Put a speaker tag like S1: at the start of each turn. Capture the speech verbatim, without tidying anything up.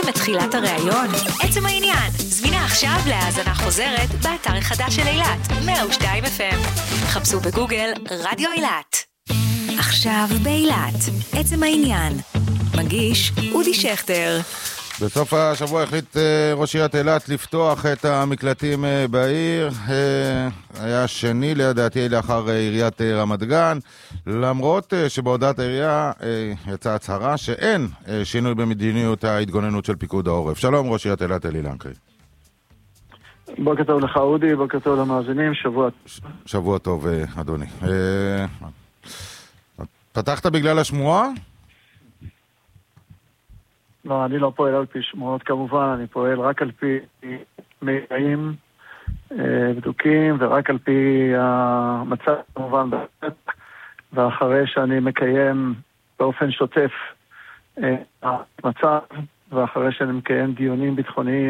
S1: לתחילת הראיון? עצם העניין, זמינה עכשיו להאזנה חוזרת באתר החדש של אילת, מאה ושתיים אף אם. חפשו בגוגל רדיו אילת. עכשיו באילת, עצם העניין. מגיש אודי שכטר.
S2: בסוף השבוע החליט ראש עיריית אילת לפתוח את המקלטים בעיר. היה שני לדעתי לאחר עיריית רמת גן, למרות שבהודעת העירייה יצאה הצהרה שאין שינוי במדיניות ההתגוננות של פיקוד העורף. שלום ראש עיריית אילת אלי לנקרי.
S3: בוקר טוב לך אודי, בוקר טוב למאזינים, שבוע
S2: שבוע טוב אדוני. פתחת בגלל השמועה?
S3: לא, אני לא פועל על פי שמועות כמובן, אני פועל רק על פי מידעים בדוקים ורק על פי המצב כמובן בשטח, ואחרי שאני מקיים באופן שוטף המצב, ואחרי שאני מקיים דיונים ביטחוניים